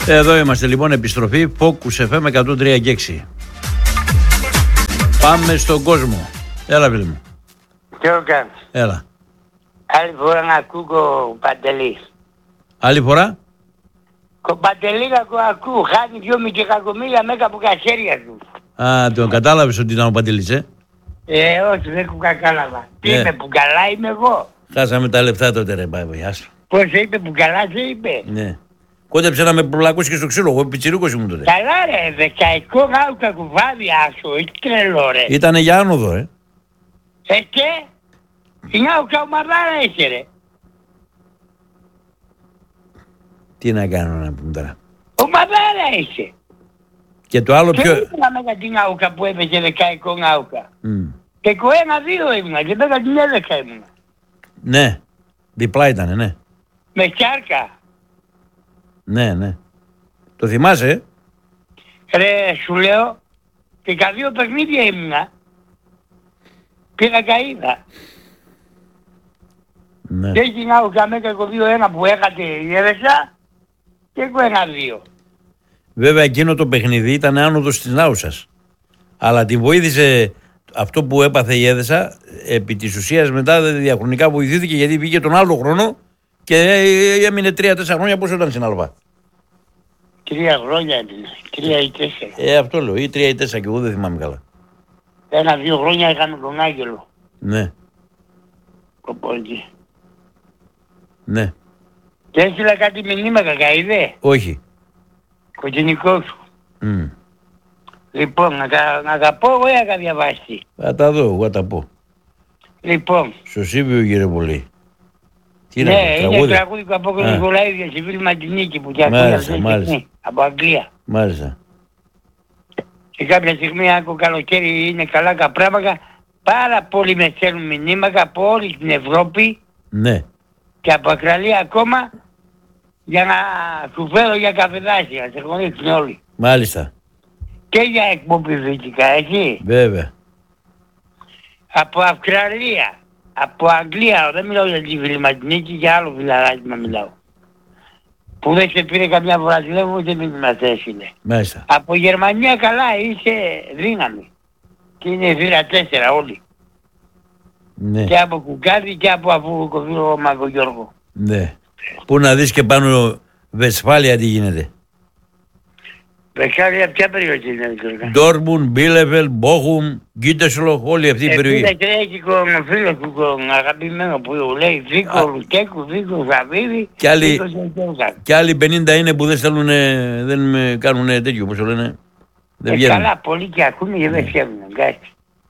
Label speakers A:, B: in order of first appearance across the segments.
A: Εδώ είμαστε λοιπόν, επιστροφή Focus FM 103 και 6. Πάμε στον κόσμο. Έλα φίλε μου.
B: Τι έκανες?
A: Έλα.
B: Άλλη φορά να ακούω Παντελή.
A: Άλλη φορά.
B: Παντελή ακούω, χάνει 2,5 εκατομμύρια μέκα από κασέρια του.
A: Α, τον κατάλαβες ότι ήταν ο Παντελής,
B: Όχι, δεν κατάλαβα. Τι είπε, Μπουγκαλά είμαι εγώ?
A: Χάσαμε τα λεφτά τότε ρε πάει, άστο.
B: Πώς είπε, Μπουγκαλά σε είπε?
A: Ναι. Κόντεψε να με προλακώσει και στο ξύλο, εγώ πιτσιρίκος ήμουν τότε.
B: Καλά ρε, δεκαετικό γάουκα κουβάδι άσο, είσαι τρελό ρε.
A: Ήτανε για άνοδο,
B: Και, η γάουκα ομαδάρα είσαι ρε.
A: Τι να κάνω να πούμε τώρα.
B: Ομαδάρα είσαι.
A: Και το άλλο
B: Και
A: πιο...
B: δεν ήμουν με την γάουκα που έπαιζε δεκαετικό γάουκα. Και 1-2 ήμουνα και 10 ήμουνα.
A: Ναι, διπλά ήτανε, ναι.
B: Με σάρκα.
A: Ναι, ναι. Το θυμάσαι,
B: Ρε, σου λέω, και 2 παιχνίδια ήμουνα. Πήγα καίδα.
A: Ναι.
B: Και έχει να ουκαμέκα 2-1 που έχατε η Έδεσα και εγώ 1-2.
A: Βέβαια εκείνο το παιχνίδι ήταν άνοδος της Νάουσας. Αλλά τη βοήθησε αυτό που έπαθε η Έδεσα, επί της ουσίας μετά διαχρονικά βοηθήθηκε γιατί πήγε τον άλλο χρόνο και έμεινε 3-4 χρόνια πόσο ήταν στην Αλβά.
B: 3 χρόνια είναι, 3 ή 4.
A: Αυτό λέω, ή 3 ή 4 και εγώ δεν θυμάμαι καλά.
B: 1-2 χρόνια είχαμε τον Άγγελο.
A: Ναι,
B: Κοπόλκι.
A: ναι.
B: Και έστειλα κάτι μηνύματα, καηδέ.
A: Όχι.
B: Κοκκινικό σου. Λοιπόν, να τα πω εγώ ή να τα διαβάσει?
A: Θα τα δω, εγώ τα πω.
B: Λοιπόν.
A: Στο Σίβιο γύρω πολύ. Τι
B: ναι,
A: είναι
B: τραγούδι? Τραγούδι που από τον Νικολαίδη στη φίλη Μαντινίκη που
A: μάλιστα.
B: Από Αγγλία.
A: Μάλιστα.
B: Και κάποια στιγμή άκου καλοκαίρι είναι καλά τα πράγματα. Πάρα πολλοί με στέλνουν μηνύματα από όλη την Ευρώπη.
A: Ναι.
B: Και από Ακραλία ακόμα για να σου φέρω για καφεδάκι, να σε γνωρίσουν όλοι.
A: Μάλιστα.
B: Και για εκπομπή δυτικά, έτσι.
A: Βέβαια.
B: Από Αυστραλία, από Αγγλία, δεν μιλάω για τη φίλη Μαντινίκη, για άλλο φιλαράκι να μιλάω. Που δεν σε πήρε καμιά φορά τηλέφωνο, ούτε μήνυμα έστειλε.
A: Μάλιστα.
B: Από Γερμανία καλά, είσαι δύναμη. Και είναι θύρα 4 όλοι.
A: Ναι.
B: Και από Κουκάδη και από αφού κοφίλω ο Μαγκογιώργο.
A: Ναι. Πού να δεις και πάνω Βεσφάλια τι γίνεται.
B: Βεσφάλια ποια περιοχή είναι, Γιώργο?
A: Ντόρμουν, Μπίλεβελ, Μπόχουμ, Γκίτεσλο, όλη αυτή η περιοχή.
B: Επίδε τρέχει ο φίλος του αγαπημένο που λέει Βίκο Λουκέκου, Βίκο Ζαβίδη.
A: Και άλλοι 50 είναι που δεν στέλνουν, δεν με κάνουν τέτοιο, πώς το λένε. Δεν βγαίνουν.
B: Καλά, πολλοί και ακούνε και δεν φτιάχνουν, εντάξει.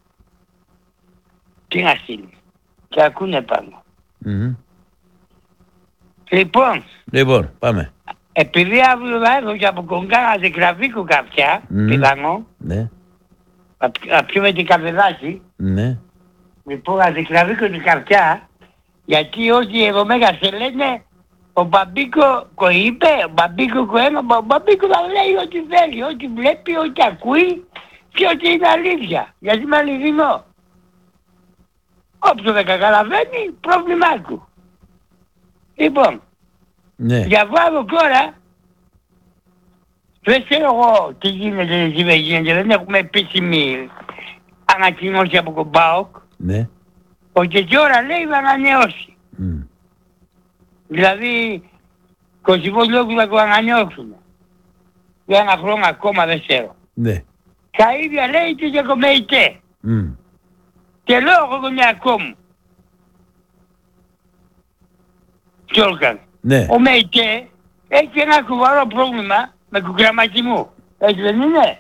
B: Τι να στείλει. Και ακούνε πάνω.
A: Λοιπόν, πάμε.
B: Επειδή αύριο θα έρθω και από κονκά να δικραβήκω κάποια, πιθανό,
A: ναι.
B: να πιούμε την καφεδάκι,
A: ναι.
B: λοιπόν να δικραβήκω την καφιά, γιατί όσοι εδώ μέγα σε λένε, ο Μπαμπίκο είπε, ο Μπαμπίκο κοένα, ο Μπαμπίκο θα λέει ό,τι θέλει, ό,τι βλέπει, ό,τι ακούει και ό,τι είναι αλήθεια, γιατί είμαι αληθινό. Όποιος δεν καταλαβαίνει, πρόβλημά του. Λοιπόν,
A: ναι.
B: διαβάζω τώρα, δεν ξέρω εγώ τι γίνεται, τι δεν γίνεται, δεν έχουμε επίσημη ανακοινώσει από τον ΠΑΟΚ.
A: Ναι.
B: Ο Κετζόρα λέει θα ανανεώσει. Δηλαδή, Κωσυβόλιο θα το ανανεώσουν. Για 1 χρόνο ακόμα δεν ξέρω.
A: Ναι.
B: Τα ίδια λέει και για το ΜΕΙΤΕ. Και λέω εγώ τον εαυτό μου. Γιώργαν.
A: Ναι.
B: Ο ΜΕΙΤΕ έχει ένα σοβαρό πρόβλημα με τον γραμματισμό. Έτσι δεν είναι?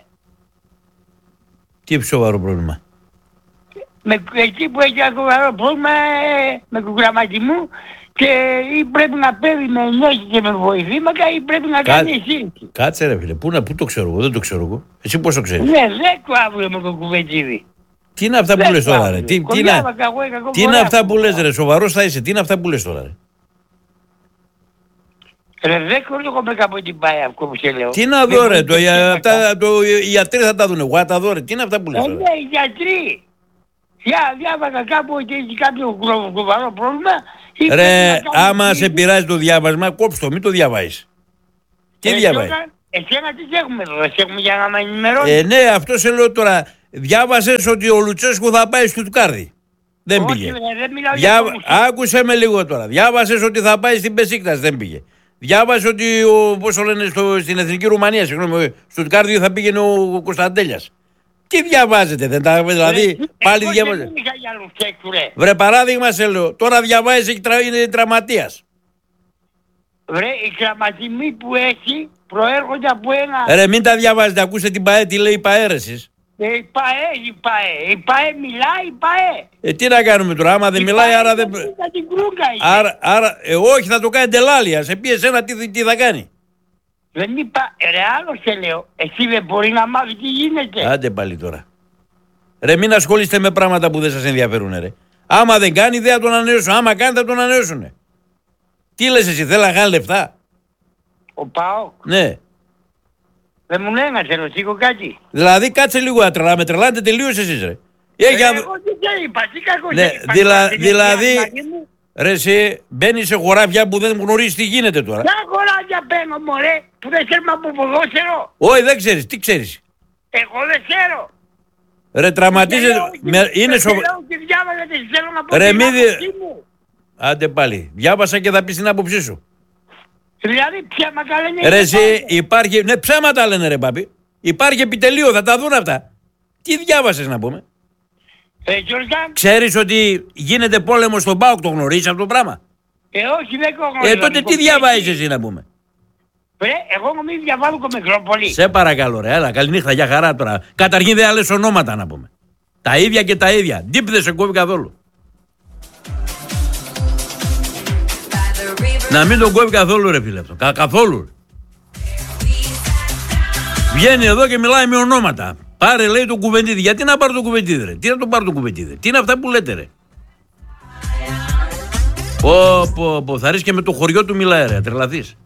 A: Τι σοβαρό πρόβλημα?
B: Εκεί που έχει ένα σοβαρό πρόβλημα με τον γραμματισμό και ή πρέπει να παίρνει με ενέργεια και με βοηθήματα ή πρέπει να κάνει εσύ.
A: Κάτσε ρε φίλε, πού το ξέρω εγώ, δεν το ξέρω εγώ. Εσύ πώς το ξέρεις?
B: Ναι, δεν το αύριο με τον κουβεντίδη.
A: Τι είναι αυτά που λες τώρα ρε? Τι είναι αυτά που λες ρε? Σοβαρός θα είσαι, τι είναι αυτά που λες τώρα ρε?
B: Ρε δεν έχω με κάπου την πάει αυτό που σε λέω.
A: Τι να δω ρε, οι γιατροί θα τα δουν, εγώ θα τα δω ρε, τι είναι αυτά που λες τώρα?
B: Ναι, οι γιατροί. Διάβασα κάπου ότι έχει κάποιο σοβαρό πρόβλημα.
A: Ρε, άμα σε πειράζει το διάβασμα, κόψ' το, μην το διαβάζεις. Τι διαβάζει.
B: Εσένα τι έχουμε εδώ, σε έχουμε για να με ενημερώνεις.
A: Ναι, αυτό σε λέω τώρα. Διάβασες ότι ο Λουτσέσκου θα πάει στο Τουκάρδι. Δεν
B: Όχι,
A: πήγε.
B: δεν μιλάω για το Μουσούκι.
A: Άκουσε με λίγο τώρα. Διάβασες ότι θα πάει στην Μπεσίκτας. Δεν πήγε. Διάβασε ότι πώς το λένε στην Εθνική Ρουμανία, συγγνώμη, στο Τουκάρδι θα πήγαινε ο Κωνσταντέλιας. Τι διαβάζετε, δηλαδή πάλι διαβάζετε. Βρε παράδειγμα σε λέω, τώρα διαβάζεις είναι τραυματίας.
B: Βρε, οι τραυματισμοί που έχει προέρχονται από ένα...
A: Ρε μην τα διαβάζετε, ακούστε την ΠΑΕ, τι λέει η ΠΑΕ ρε εσείς.
B: Η ΠΑΕ μιλάει, η ΠΑΕ.
A: Τι να κάνουμε τώρα, άμα δεν μιλάει άρα δεν... Άρα, όχι θα το κάνει τελάλια, σε πει εσένα τι θα κάνει.
B: Δεν είπα, ρε άλλο σε λέω, εσύ δεν μπορεί να μάθει τι γίνεται.
A: Άντε πάλι τώρα. Ρε μην ασχολείστε με πράγματα που δεν σας ενδιαφέρουν ρε. Άμα δεν κάνει δεν θα τον ανανεώσουν, άμα κάνει θα τον ανανεώσουν. Τι λες εσύ, θέλα χάνε λεφτά.
B: Ο ΠΑΟΚ.
A: Ναι.
B: Δεν μου λένε να σε ρωτήσω κάτι.
A: Δηλαδή κάτσε λίγο άτρελα, με τρελάτε τελείως εσείς ρε.
B: Εγώ τι είπα, τι κακό
A: ναι, δηλαδή, ρε εσύ μπαίνεις σε χωράφια που δεν γνωρίζεις τι γίνεται τώρα.
B: Ποια χωράφια μπαίνω μωρέ, που δεν ξέρουμε από ποδόσφαιρο.
A: Όχι δεν ξέρεις, τι ξέρεις.
B: Εγώ δεν ξέρω.
A: Ρε τραυματίζεται, είναι σοβαρό. Ρε μη άντε πάλι, διάβασα και θα πεις την άποψή σου.
B: Δηλαδή ψέματα λένε.
A: Ρε εσύ υπάρχει, ναι ψέματα λένε ρε πάπη. Υπάρχει επιτελείο, θα τα δουν αυτά. Τι διάβασες να πούμε. Ξέρεις ότι γίνεται πόλεμος στον ΠΑΟΚ, το γνωρίζεις αυτό το πράγμα.
B: Όχι δεν το γνωρίζω.
A: Τότε τι διαβάζεις εσύ να πούμε.
B: Εγώ νομίζω διαβάζω το Μικρόπολη.
A: Σε παρακαλώ ρε, έλα καληνύχτα για χαρά τώρα. Καταρχήν δεν άλλες ονόματα να πούμε. Τα ίδια και τα ίδια. Ντύπ δεν σε κόβει καθόλου. Να μην τον κόβει καθόλου ρε φίλε αυτό. Καθόλου. Βγαίνει εδώ και μιλάει με ονόματα. Πάρε λέει τον Κουβεντίδη. Γιατί να πάρω τον Κουβεντίδη ρε. Τι να τον πάρω τον Κουβεντίδη. Τι είναι αυτά που λέτε ρε. Θα ρίξει και με το χωριό του μιλάει ρε. Τρελαθείς.